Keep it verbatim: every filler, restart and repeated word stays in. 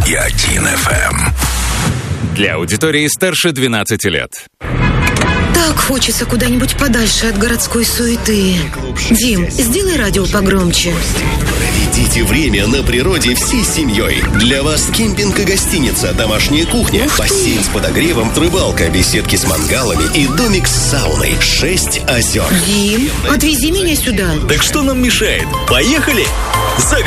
и один эф эм. Для аудитории старше двенадцати лет. Так хочется куда-нибудь подальше от городской суеты. Дим, сделай радио погромче. Проведите время на природе всей семьей. Для вас кемпинг и гостиница, домашняя кухня, бассейн с подогревом, рыбалка, беседки с мангалами и домик с сауной. Шесть озер. Дим, отвези меня сюда. Так что нам мешает? Поехали!